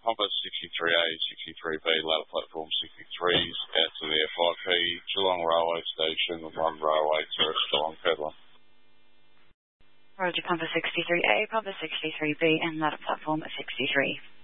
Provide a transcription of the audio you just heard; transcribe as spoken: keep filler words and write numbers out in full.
Compass sixty-three A, sixty-three B, ladder platform sixty-threes, out to the F I P, Geelong Railway Station, one Railway Tourist, Geelong Pedler. Roger, Compass sixty-three A, Compass sixty-three B, and ladder platform sixty-three.